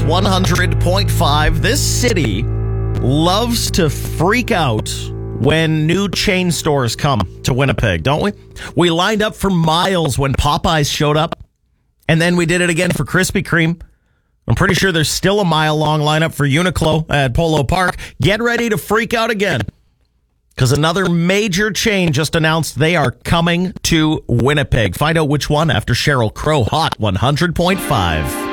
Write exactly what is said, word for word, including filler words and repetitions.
Hot one hundred point five. This city loves to freak out when new chain stores come to Winnipeg, don't we? We lined up for miles when Popeyes showed up, and then we did it again for Krispy Kreme. I'm pretty sure there's still a mile-long lineup for Uniqlo at Polo Park. Get ready to freak out again, because another major chain just announced they are coming to Winnipeg. Find out which one after Sheryl Crow. Hot one hundred point five.